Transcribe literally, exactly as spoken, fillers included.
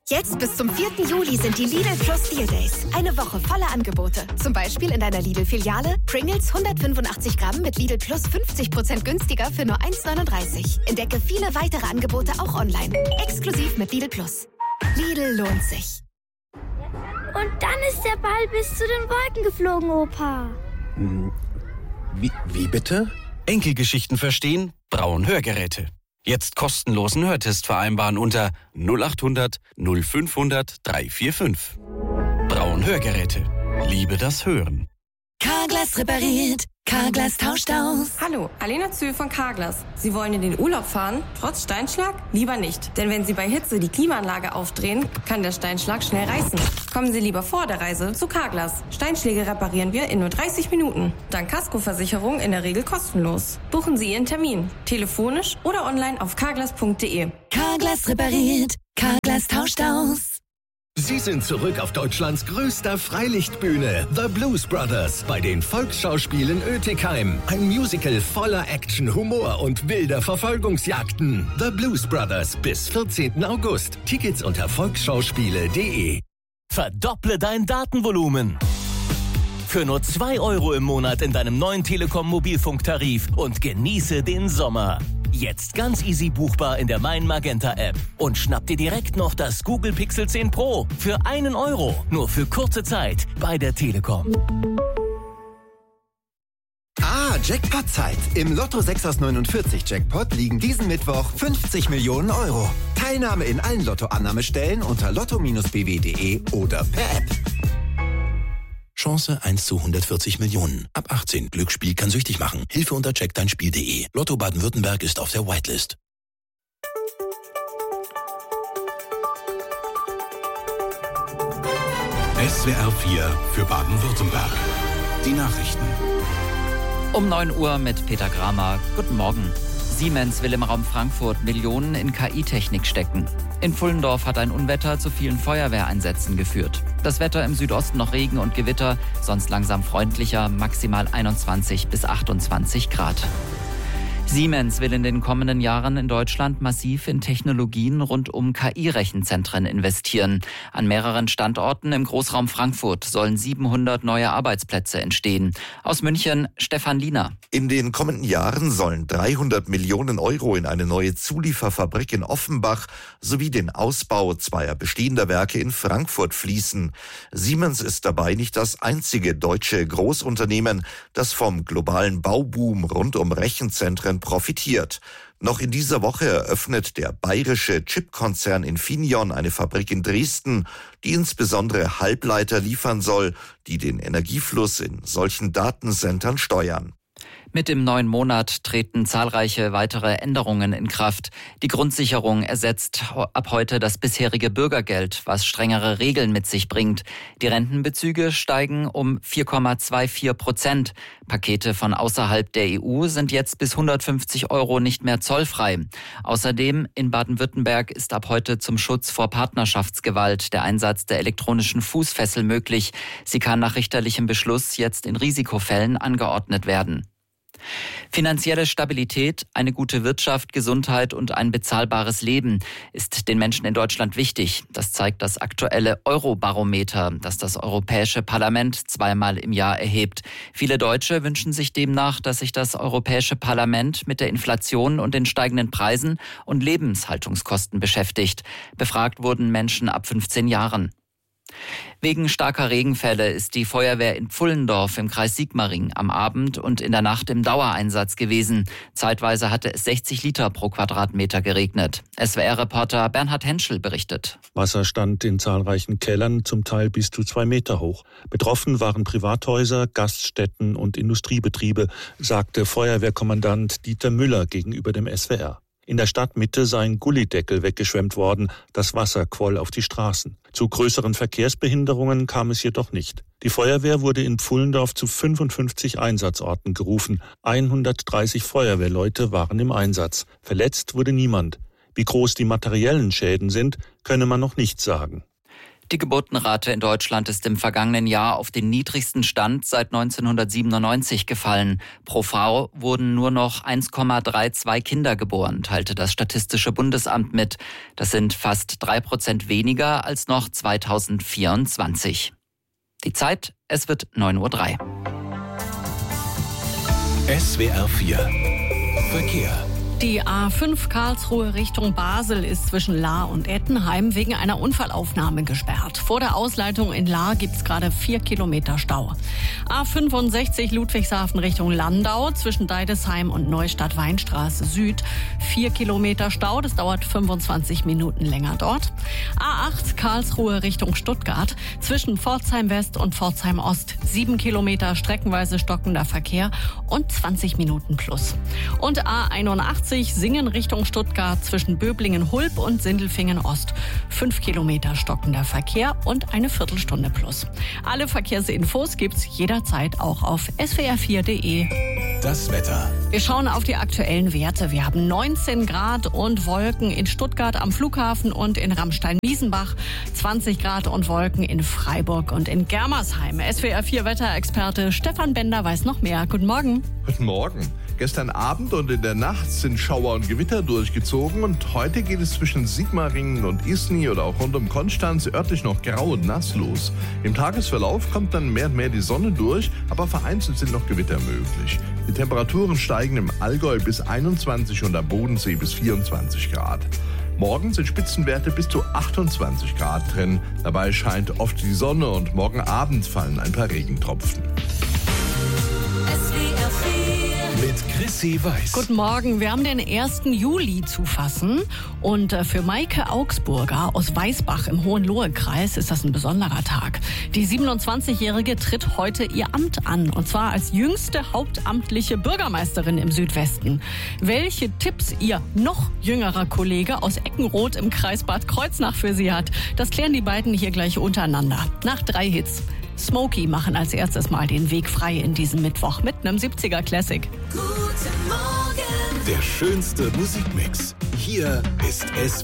Jetzt bis zum vierten Juli sind die Lidl Plus Deal Days. Eine Woche voller Angebote. Zum Beispiel in deiner Lidl-Filiale Pringles hundertfünfundachtzig Gramm mit Lidl Plus fünfzig Prozent günstiger für nur eins neununddreißig. Entdecke viele weitere Angebote auch online. Exklusiv mit Lidl Plus. Lidl lohnt sich. Und dann ist der Ball bis zu den Wolken geflogen, Opa. Wie, wie bitte? Enkelgeschichten verstehen? Braun Hörgeräte. Jetzt kostenlosen Hörtest vereinbaren unter null acht hundert null fünfhundert dreihundertfünfundvierzig. Braun Hörgeräte. Liebe das Hören. Carglass repariert. Carglass tauscht aus. Hallo, Alena Zühl von Carglass. Sie wollen in den Urlaub fahren? Trotz Steinschlag? Lieber nicht. Denn wenn Sie bei Hitze die Klimaanlage aufdrehen, kann der Steinschlag schnell reißen. Kommen Sie lieber vor der Reise zu Carglass. Steinschläge reparieren wir in nur dreißig Minuten. Dank Kaskoversicherung in der Regel kostenlos. Buchen Sie Ihren Termin. Telefonisch oder online auf carglass punkt de. Carglass repariert. Carglass tauscht aus. Sie sind zurück auf Deutschlands größter Freilichtbühne, The Blues Brothers, bei den Volksschauspielen Oetikheim. Ein Musical voller Action, Humor und wilder Verfolgungsjagden. The Blues Brothers bis vierzehnten August. Tickets unter volksschauspiele punkt de. Verdopple dein Datenvolumen. Für nur zwei Euro im Monat in deinem neuen Telekom-Mobilfunktarif und genieße den Sommer. Jetzt ganz easy buchbar in der Mein Magenta App. Und schnapp dir direkt noch das Google Pixel zehn Pro für einen Euro. Nur für kurze Zeit bei der Telekom. Ah, Jackpot-Zeit. Im Lotto sechs aus neunundvierzig Jackpot liegen diesen Mittwoch fünfzig Millionen Euro. Teilnahme in allen Lottoannahmestellen unter lotto Bindestrich b w punkt de oder per App. Chance eins zu hundertvierzig Millionen. Ab achtzehn. Glücksspiel kann süchtig machen. Hilfe unter check dein spiel punkt de. Lotto Baden-Württemberg ist auf der Whitelist. S W R vier für Baden-Württemberg. Die Nachrichten. Um neun Uhr mit Peter Kramer. Guten Morgen. Siemens will im Raum Frankfurt Millionen in K I-Technik stecken. In Pfullendorf hat ein Unwetter zu vielen Feuerwehreinsätzen geführt. Das Wetter im Südosten noch Regen und Gewitter, sonst langsam freundlicher, maximal einundzwanzig bis achtundzwanzig Grad. Siemens will in den kommenden Jahren in Deutschland massiv in Technologien rund um K I-Rechenzentren investieren. An mehreren Standorten im Großraum Frankfurt sollen siebenhundert neue Arbeitsplätze entstehen. Aus München, Stefan Liener. In den kommenden Jahren sollen dreihundert Millionen Euro in eine neue Zulieferfabrik in Offenbach sowie den Ausbau zweier bestehender Werke in Frankfurt fließen. Siemens ist dabei nicht das einzige deutsche Großunternehmen, das vom globalen Bauboom rund um Rechenzentren profitiert. Noch in dieser Woche eröffnet der bayerische Chipkonzern Infineon eine Fabrik in Dresden, die insbesondere Halbleiter liefern soll, die den Energiefluss in solchen Datencentern steuern. Mit dem neuen Monat treten zahlreiche weitere Änderungen in Kraft. Die Grundsicherung ersetzt ab heute das bisherige Bürgergeld, was strengere Regeln mit sich bringt. Die Rentenbezüge steigen um vier Komma vierundzwanzig Prozent. Pakete von außerhalb der E U sind jetzt bis hundertfünfzig Euro nicht mehr zollfrei. Außerdem in Baden-Württemberg ist ab heute zum Schutz vor Partnerschaftsgewalt der Einsatz der elektronischen Fußfessel möglich. Sie kann nach richterlichem Beschluss jetzt in Risikofällen angeordnet werden. Finanzielle Stabilität, eine gute Wirtschaft, Gesundheit und ein bezahlbares Leben ist den Menschen in Deutschland wichtig. Das zeigt das aktuelle Euro-Barometer, das das Europäische Parlament zweimal im Jahr erhebt. Viele Deutsche wünschen sich demnach, dass sich das Europäische Parlament mit der Inflation und den steigenden Preisen und Lebenshaltungskosten beschäftigt. Befragt wurden Menschen ab fünfzehn Jahren. Wegen starker Regenfälle ist die Feuerwehr in Pfullendorf im Kreis Sigmaringen am Abend und in der Nacht im Dauereinsatz gewesen. Zeitweise hatte es sechzig Liter pro Quadratmeter geregnet. S W R-Reporter Bernhard Henschel berichtet. Wasser stand in zahlreichen Kellern, zum Teil bis zu zwei Meter hoch. Betroffen waren Privathäuser, Gaststätten und Industriebetriebe, sagte Feuerwehrkommandant Dieter Müller gegenüber dem S W R. In der Stadtmitte sei ein Gullideckel weggeschwemmt worden, das Wasser quoll auf die Straßen. Zu größeren Verkehrsbehinderungen kam es jedoch nicht. Die Feuerwehr wurde in Pfullendorf zu fünfundfünfzig Einsatzorten gerufen. hundertdreißig Feuerwehrleute waren im Einsatz. Verletzt wurde niemand. Wie groß die materiellen Schäden sind, könne man noch nicht sagen. Die Geburtenrate in Deutschland ist im vergangenen Jahr auf den niedrigsten Stand seit neunzehnhundertsiebenundneunzig gefallen. Pro Frau wurden nur noch eins Komma zweiunddreißig Kinder geboren, teilte das Statistische Bundesamt mit. Das sind fast drei Prozent weniger als noch zweitausendvierundzwanzig. Die Zeit, es wird neun Uhr drei. S W R vier Verkehr. Die A fünf Karlsruhe Richtung Basel ist zwischen Lahr und Ettenheim wegen einer Unfallaufnahme gesperrt. Vor der Ausleitung in Lahr gibt es gerade vier Kilometer Stau. A fünfundsechzig Ludwigshafen Richtung Landau zwischen Deidesheim und Neustadt-Weinstraße Süd. Vier Kilometer Stau, das dauert fünfundzwanzig Minuten länger dort. A acht Karlsruhe Richtung Stuttgart zwischen Pforzheim West und Pforzheim Ost. Sieben Kilometer streckenweise stockender Verkehr und zwanzig Minuten plus. Und A einundachtzig Singen Richtung Stuttgart zwischen Böblingen-Hulb und Sindelfingen-Ost. Fünf Kilometer stockender Verkehr und eine Viertelstunde plus. Alle Verkehrsinfos gibt's jederzeit auch auf s w r vier punkt d e. Das Wetter. Wir schauen auf die aktuellen Werte. Wir haben neunzehn Grad und Wolken in Stuttgart am Flughafen und in Ramstein-Miesenbach. zwanzig Grad und Wolken in Freiburg und in Germersheim. S W R vier Wetterexperte Stefan Bender weiß noch mehr. Guten Morgen. Guten Morgen. Gestern Abend und in der Nacht sind Schauer und Gewitter durchgezogen und heute geht es zwischen Sigmaringen und Isny oder auch rund um Konstanz örtlich noch grau und nass los. Im Tagesverlauf kommt dann mehr und mehr die Sonne durch, aber vereinzelt sind noch Gewitter möglich. Die Temperaturen steigen im Allgäu bis einundzwanzig und am Bodensee bis vierundzwanzig Grad. Morgen sind Spitzenwerte bis zu achtundzwanzig Grad drin. Dabei scheint oft die Sonne und morgen Abend fallen ein paar Regentropfen. Mit Chrissy Weiß. Guten Morgen. Wir haben den ersten Juli zu fassen. Und für Maike Augsburger aus Weißbach im Hohenlohe-Kreis ist das ein besonderer Tag. Die siebenundzwanzigjährige tritt heute ihr Amt an. Und zwar als jüngste hauptamtliche Bürgermeisterin im Südwesten. Welche Tipps ihr noch jüngerer Kollege aus Eckenroth im Kreis Bad Kreuznach für sie hat, das klären die beiden hier gleich untereinander. Nach drei Hits. Smokey machen als erstes mal den Weg frei in diesen Mittwoch mit einem siebziger Classic. Guten Morgen. Der schönste Musikmix. Hier ist S